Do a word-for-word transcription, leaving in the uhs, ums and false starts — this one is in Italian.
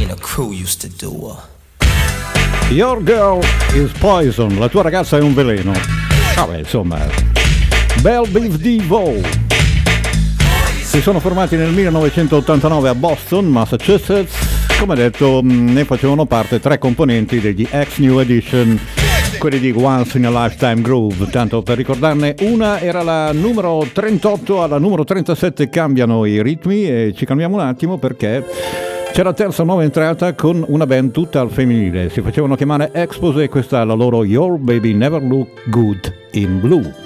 and the crew used to do. Your girl is poison, la tua ragazza è un veleno. Vabbè, insomma, Bell Biv DeVoe. Si sono formati nel millenovecentottantanove a Boston, Massachusetts. Come detto, ne facevano parte tre componenti degli X New Edition, quelli di Once in a Lifetime Groove. Tanto per ricordarne una, era la numero trentotto, alla numero trentasette cambiano i ritmi e ci cambiamo un attimo perché c'è la terza nuova entrata con una band tutta al femminile. Si facevano chiamare Expose e questa è la loro Your Baby Never Look Good in Blue.